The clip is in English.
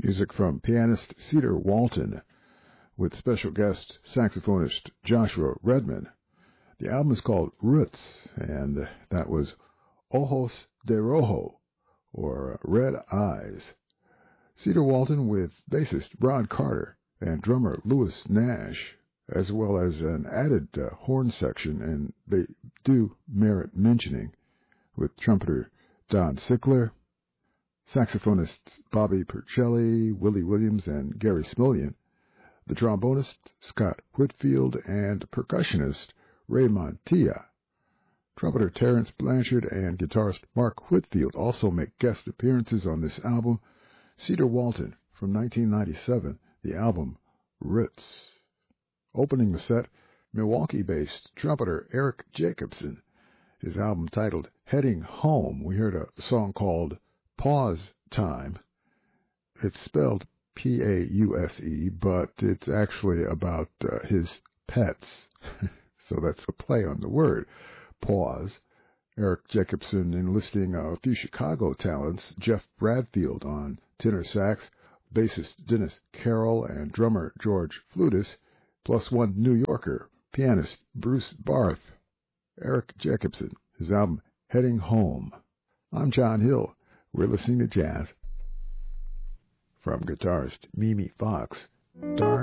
Music from pianist Cedar Walton with special guest saxophonist Joshua Redman. The album is called Roots, and that was Ojos de Rojo, or Red Eyes. Cedar Walton with bassist Rod Carter and drummer Louis Nash, as well as an added horn section, and they do merit mentioning, with trumpeter Don Sickler, saxophonists Bobby Percelli, Willie Williams, and Gary Smillian, the trombonist Scott Whitfield, and percussionist Ray Montilla. Trumpeter Terrence Blanchard and guitarist Mark Whitfield also make guest appearances on this album. Cedar Walton from 1997, the album Roots. Opening the set, Milwaukee-based trumpeter Eric Jacobson. His album titled Heading Home, we heard a song called Pause Time. It's spelled P-A-U-S-E, but it's actually about his pets. So that's a play on the word, pause. Eric Jacobson enlisting a few Chicago talents, Jeff Bradfield on tenor sax, bassist Dennis Carroll, and drummer George Flutis, plus one New Yorker, pianist Bruce Barth. Eric Jacobson, his album Heading Home. I'm John Hill. We're listening to jazz. From guitarist Mimi Fox, Dark